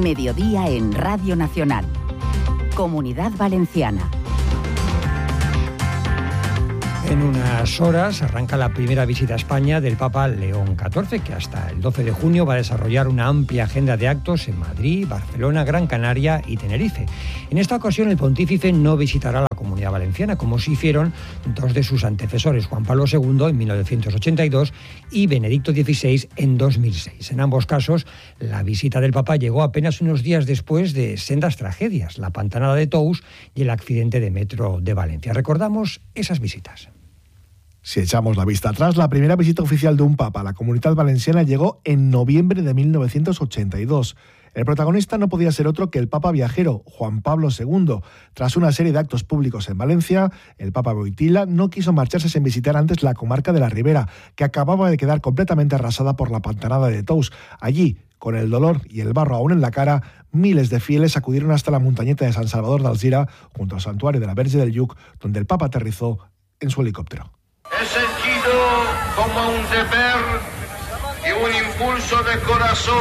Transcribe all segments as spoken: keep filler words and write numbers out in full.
Mediodía en Radio Nacional. Comunidad Valenciana. En unas horas arranca la primera visita a España del Papa León catorce, que hasta el doce de junio va a desarrollar una amplia agenda de actos en Madrid, Barcelona, Gran Canaria y Tenerife. En esta ocasión el pontífice no visitará la Comunidad Valenciana, como se hicieron dos de sus antecesores, Juan Pablo segundo en mil novecientos ochenta y dos y Benedicto dieciséis en dos mil seis. En ambos casos, la visita del Papa llegó apenas unos días después de sendas tragedias, la pantanada de Tous y el accidente de metro de Valencia. Recordamos esas visitas. Si echamos la vista atrás, la primera visita oficial de un papa a la Comunidad Valenciana llegó en noviembre de mil novecientos ochenta y dos. El protagonista no podía ser otro que el Papa viajero, Juan Pablo segundo. Tras una serie de actos públicos en Valencia, el Papa Wojtyła no quiso marcharse sin visitar antes la comarca de la Ribera, que acababa de quedar completamente arrasada por la pantanada de Tous. Allí, con el dolor y el barro aún en la cara, miles de fieles acudieron hasta la montañeta de San Salvador de Alzira, junto al santuario de la Verge del Lluc, donde el Papa aterrizó en su helicóptero. He sentido como un deber y un impulso de corazón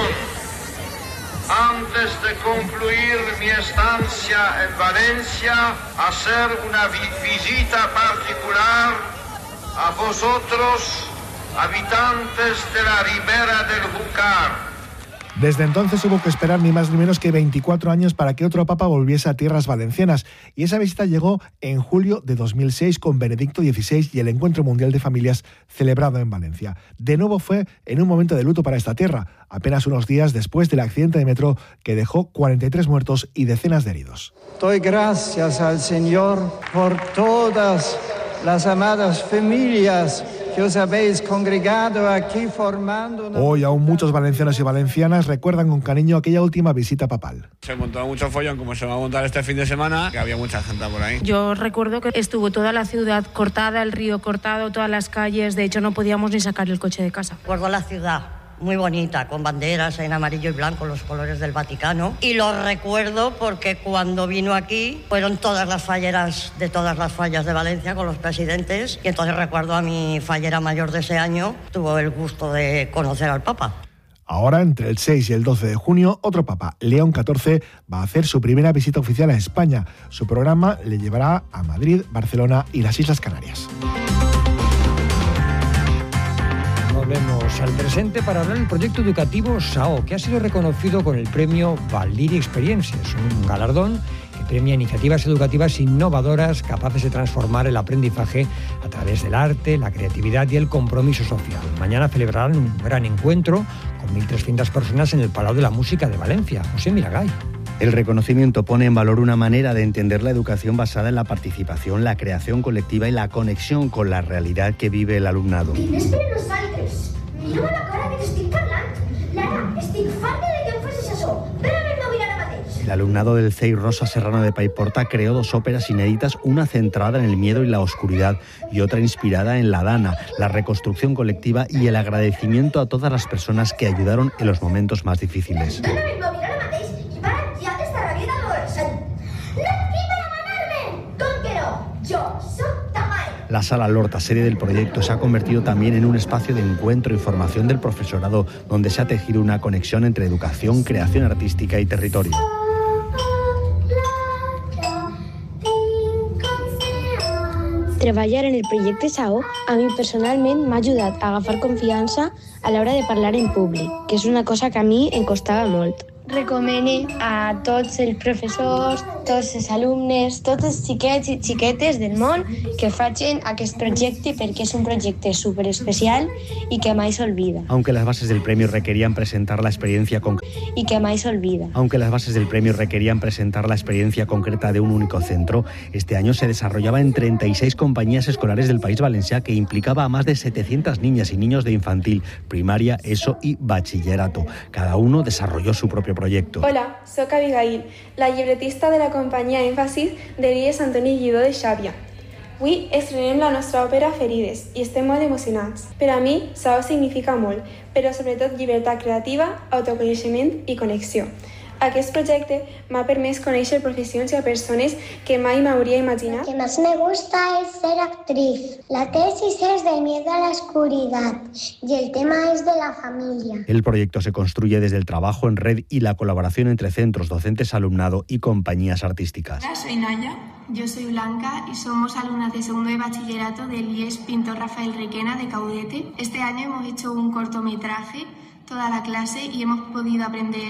antes de concluir mi estancia en Valencia, hacer una vi- visita particular a vosotros, habitantes de la Ribera del Júcar. Desde entonces hubo que esperar ni más ni menos que veinticuatro años para que otro papa volviese a tierras valencianas, y esa visita llegó en julio de dos mil seis con Benedicto dieciséis y el Encuentro Mundial de Familias celebrado en Valencia. De nuevo fue en un momento de luto para esta tierra, apenas unos días después del accidente de metro que dejó cuarenta y tres muertos y decenas de heridos. Doy gracias al Señor por todas las amadas familias que os habéis congregado aquí formando... Una... Hoy aún muchos valencianos y valencianas recuerdan con cariño aquella última visita papal. Se montó mucho follón, como se va a montar este fin de semana, que había mucha gente por ahí. Yo recuerdo que estuvo toda la ciudad cortada, el río cortado, todas las calles, de hecho no podíamos ni sacar el coche de casa. Recuerdo la ciudad muy bonita, con banderas en amarillo y blanco, los colores del Vaticano. Y lo recuerdo porque cuando vino aquí fueron todas las falleras de todas las fallas de Valencia con los presidentes. Y entonces recuerdo a mi fallera mayor de ese año, tuvo el gusto de conocer al Papa. Ahora, entre el seis y el doce de junio, otro papa, León catorce, va a hacer su primera visita oficial a España. Su programa le llevará a Madrid, Barcelona y las Islas Canarias. Volvemos al presente para hablar del proyecto educativo SAO, que ha sido reconocido con el premio Valdiri Experiences, un galardón que premia iniciativas educativas innovadoras capaces de transformar el aprendizaje a través del arte, la creatividad y el compromiso social. Mañana celebrarán un gran encuentro con mil trescientas personas en el Palau de la Música de Valencia. José Miragay. El reconocimiento pone en valor una manera de entender la educación basada en la participación, la creación colectiva y la conexión con la realidad que vive el alumnado. Espera, no saltes. Mira la cara que t'estic parlant. Lara, estic farta de que em facis això. Verament no mirar ara mateix. El alumnado del C E I Rosa Serrano de Paiporta creó dos óperas inéditas, una centrada en el miedo y la oscuridad y otra inspirada en la Dana, la reconstrucción colectiva y el agradecimiento a todas las personas que ayudaron en los momentos más difíciles. Verament no mirar ara mateix i para ja aquesta rabieta adolescent. No et qui per amanar-me! Com que no? Jo soc Tamay. La Sala Lorta, sede del proyecto, se ha convertido también en un espacio de encuentro y formación del profesorado, donde se ha tejido una conexión entre educación, creación artística y territorio. Treballar en el projecte SAO a mi personalment m'ha ajudat a agafar confiança a l'hora de parlar en públic, que és una cosa que a mi em costava molt. Recomane a tots els professors, tots els alumnes, tots els xiquets i xiquetes del món que facin aquest projecte perquè és un projecte súper especial y que mai s'olvida. Aunque las bases del premio requerían presentar la experiencia con... Y que mai s'olvida. Aunque las bases del premio requerían presentar la experiencia concreta de un único centro, este año se desarrollaba en treinta y seis compañías escolares del País Valencià, que implicaba a más de setecientas niñas y niños de infantil, primaria, ESO y bachillerato. Cada uno desarrolló su propio proyecto. Hola, soc Abigail, la llibretista de la companyia Èmfasis de l'I E S Antoni Lledó de Xàbia. Avui estrenem la nostra òpera Ferides i estem molt emocionats. Per a mi, SAO significa molt, però sobretot llibertat creativa, autoconeixement i connexió. Aquest projecte m'ha permès conèixer professions i a persones que mai m'hauria imaginat. Lo que más me gusta es ser actriz. La tesis es del miedo a la oscuridad y el tema es de la familia. El proyecto se construye desde el trabajo en red y la colaboración entre centros, docentes, alumnado y compañías artísticas. Hola, soy Naya. Yo soy Blanca y somos alumnas de segundo de bachillerato del I E S Pintor Rafael Requena de Caudete. Este año hemos hecho un cortometraje, toda la clase, y hemos podido aprender